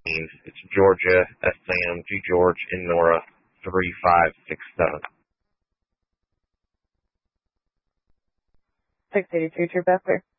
It's Georgia, Sam, G George, and Nora 3567. 682, True Buster.